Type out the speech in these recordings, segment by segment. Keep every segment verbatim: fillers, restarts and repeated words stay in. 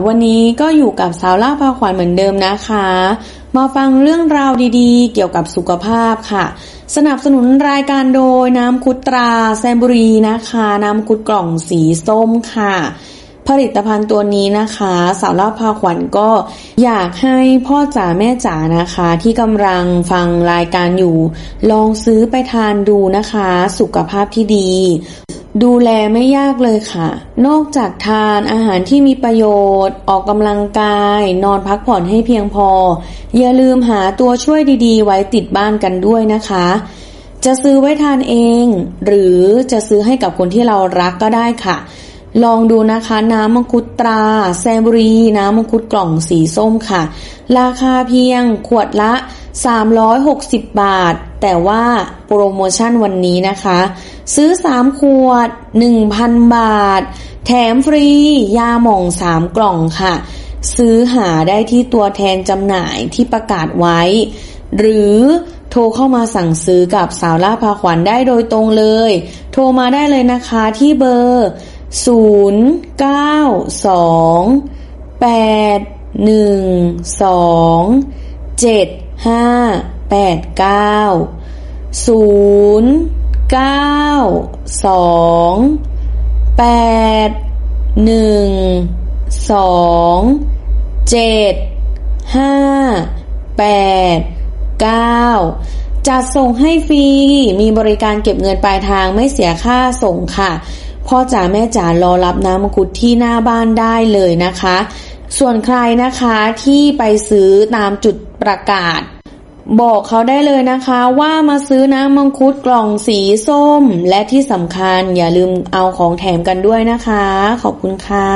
วันนี้ก็อยู่กับสาวล่าพาขวัญเหมือนเดิมนะคะมาฟังเรื่องราวดีๆเกี่ยวกับสุขภาพค่ะสนับสนุนรายการโดยน้ำคุดตราแซมบุรีนะคะน้ำคุดกล่องสีส้มค่ะผลิตภัณฑ์ตัวนี้นะคะสาวล่าพาขวัญก็อยากให้พ่อจ๋าแม่จ๋านะคะที่กำลังฟังรายการอยู่ลองซื้อไปทานดูนะคะสุขภาพที่ดีดูแลไม่ยากเลยค่ะนอกจากทานอาหารที่มีประโยชน์ออกกำลังกายนอนพักผ่อนให้เพียงพออย่าลืมหาตัวช่วยดีๆไว้ติดบ้านกันด้วยนะคะจะซื้อไว้ทานเองหรือจะซื้อให้กับคนที่เรารักก็ได้ค่ะลองดูนะคะน้ำมังคุดตราแซมบุรีน้ำมังคุดกล่องสีส้มค่ะราคาเพียงขวดละสามร้อยหกสิบบาทแต่ว่าโปรโมชั่นวันนี้นะคะซื้อสามขวด หนึ่งพัน บาทแถมฟรียาหม่องสามกล่องค่ะซื้อหาได้ที่ตัวแทนจำหน่ายที่ประกาศไว้หรือโทรเข้ามาสั่งซื้อกับสาวล่าพาขวัญได้โดยตรงเลยโทรมาได้เลยนะคะที่เบอร์ศูนย์ เก้า สอง แปด หนึ่ง สอง เจ็ด ห้า แปด เก้า ศูนย์ เก้า สอง แปด หนึ่ง สอง เจ็ด ห้า แปด เก้าจัดส่งให้ฟรีมีบริการเก็บเงินปลายทางไม่เสียค่าส่งค่ะพ่อจ๋าแม่จ๋ารอรับน้ำมังคุดที่หน้าบ้านได้เลยนะคะส่วนใครนะคะที่ไปซื้อตามจุดประกาศบอกเขาได้เลยนะคะว่ามาซื้อน้ำมังคุดกล่องสีส้มและที่สำคัญอย่าลืมเอาของแถมกันด้วยนะคะขอบคุณค่ะ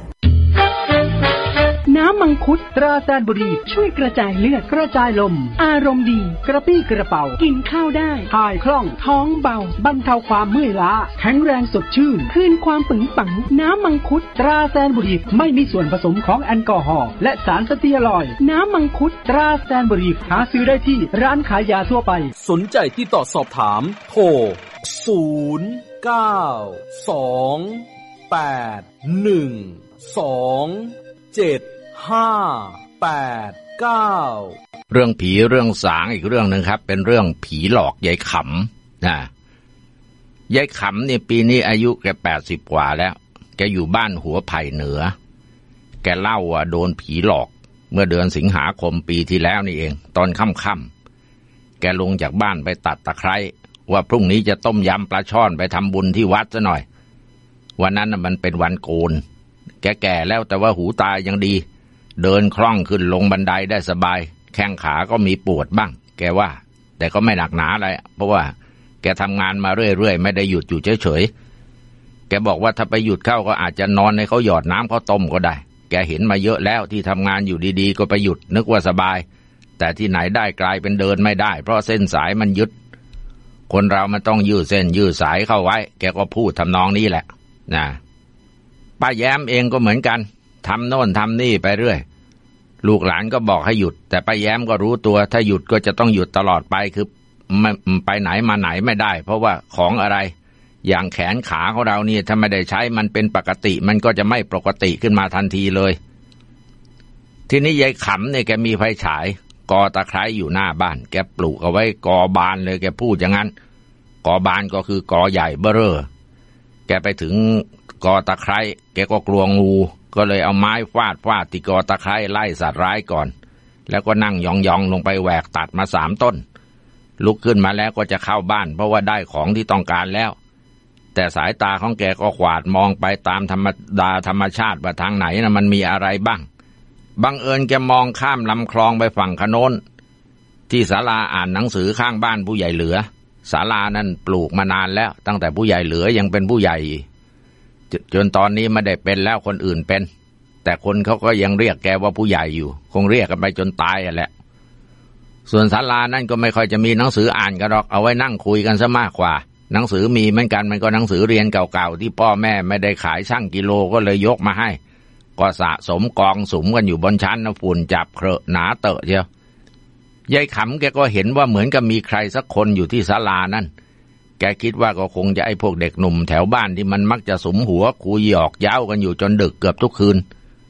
น้ำมังคุดตราแซนบุรีช่วยกระจายเลือดกระจายลมอารมณ์ดีกระปี้กระเป๋ากินข้าวได้ถ่ายคล่องท้องเบาบรรเทาความเมื่อยล้าแข็งแรงสดชื่นคืนความปึงปังน้ำมังคุดตราแซนบุรีไม่มีส่วนผสมของแอลกอฮอล์และสารสเตียรอยด์น้ำมังคุดตราแซนบุรีหาซื้อได้ที่ร้านขายยาทั่วไปสนใจที่ต่อสอบถามโทรศูนย์ เก้า สอง แปด หนึ่ง สอง เจ็ดห้า แปด เก้าเรื่องผีเรื่องสางอีกเรื่องนึงครับเป็นเรื่องผีหลอกยายขำนะยายขำเนี่ยปีนี้อายุแกแปดสิบกว่าแล้วแกอยู่บ้านหัวไผ่เหนือแกเล่าว่าโดนผีหลอกเมื่อเดือนสิงหาคมปีที่แล้วนี่เองตอนค่ำๆแกลงจากบ้านไปตัดตะไคร้ว่าพรุ่งนี้จะต้มยำปลาช่อนไปทำบุญที่วัดซะหน่อยวันนั้นมันเป็นวันโกนแกแก่แล้วแต่ว่าหูตายังดีเดินคล่องขึ้นลงบันไดได้สบายแข้งขาก็มีปวดบ้างแกว่าแต่ก็ไม่หนักหนาอะไรเพราะว่าแกทำงานมาเรื่อยๆไม่ได้หยุดอยู่เฉยๆแกบอกว่าถ้าไปหยุดเข้าก็อาจจะนอนให้เขาหยอดน้ำเขาต้มก็ได้แกเห็นมาเยอะแล้วที่ทำงานอยู่ดีๆก็ไปหยุดนึกว่าสบายแต่ที่ไหนได้กลายเป็นเดินไม่ได้เพราะเส้นสายมันยึดคนเรามันต้องยืดเส้นยืดสายเข้าไว้แกก็พูดทำนองนี้แหละนะป้าแย้มเองก็เหมือนกันทำโน่นทำนี่ไปเรื่อยลูกหลานก็บอกให้หยุดแต่ป้าแย้มก็รู้ตัวถ้าหยุดก็จะต้องหยุดตลอดไปคือไม่ไปไหนมาไหนไม่ได้เพราะว่าของอะไรอย่างแขนขาของเรานี่ถ้าไม่ได้ใช้มันเป็นปกติมันก็จะไม่ปกติขึ้นมาทันทีเลยทีนี้ยายขำเนี่ยแกมีไฟฉายกอตะไคร้อยู่หน้าบ้านแกปลูกเอาไว้กอบานเลยแกพูดอย่างนั้นกอบานก็คือกอใหญ่เบ้อเร่อแกไปถึงกอตะไคร้แกก็กลัวงูก็เลยเอาไม้ฟาดฟาดที่กอตะไคร้ไล่สัตว์ร้ายก่อนแล้วก็นั่งยองๆลงไปแหวกตัดมาสามต้นลุกขึ้นมาแล้วก็จะเข้าบ้านเพราะว่าได้ของที่ต้องการแล้วแต่สายตาของแกก็ขวาดมองไปตามธรรมดาธรรมชาติว่าทางไหนนะมันมีอะไรบ้างบังเอิญแกมองข้ามลำคลองไปฝั่งขโน้นที่ศาลาอ่านหนังสือข้างบ้านผู้ใหญ่เหลือศาลานั้นปลูกมานานแล้วตั้งแต่ผู้ใหญ่เหลือยังเป็นผู้ใหญ่จนตอนนี้ไม่ได้เป็นแล้วคนอื่นเป็นแต่คนเขาก็ยังเรียกแกว่าผู้ใหญ่อยู่คงเรียกกันไปจนตายอ่ะแหละส่วนศาลานั่นก็ไม่ค่อยจะมีหนังสืออ่านกันหรอกเอาไว้นั่งคุยกันซะมากกว่าหนังสือมีเหมือนกันมันก็หนังสือเรียนเก่าๆที่พ่อแม่ไม่ได้ขายช่างกิโลก็เลยยกมาให้ก็สะสมกองสุมกันอยู่บนชั้นนะฝุ่นจับเคอะหนาเตอะเชียวยายขำแกก็เห็นว่าเหมือนกับมีใครสักคนอยู่ที่ศาลานั่นแกคิดว่าก็คงจะไอ้พวกเด็กหนุ่มแถวบ้านที่มันมักจะสุมหัวคุยหยอกเย้ากันอยู่จนดึกเกือบทุกคืน